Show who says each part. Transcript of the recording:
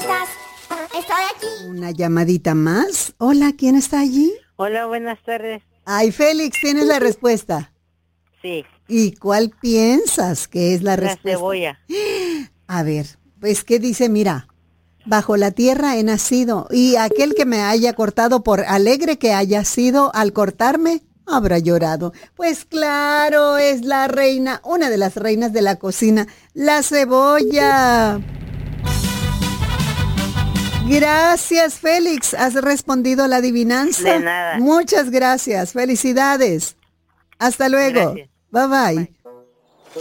Speaker 1: estás? Estoy aquí.
Speaker 2: Una llamadita más. Hola, ¿quién está allí?
Speaker 3: Hola, buenas tardes.
Speaker 2: Ay, Félix, ¿tienes la respuesta?
Speaker 3: Sí,
Speaker 2: ¿Y cuál piensas que es la
Speaker 3: la
Speaker 2: respuesta?
Speaker 3: cebolla.
Speaker 2: A ver, pues, ¿qué dice? Mira, bajo la tierra he nacido, y aquel que me haya cortado, por alegre que haya sido, al cortarme, habrá llorado. Pues claro, es la reina, una de las reinas de la cocina, la cebolla. Gracias, Félix. ¿Has respondido a la adivinanza?
Speaker 3: De nada.
Speaker 2: Muchas gracias. Felicidades. Hasta luego.
Speaker 3: Gracias.
Speaker 2: Bye bye.
Speaker 3: Bye.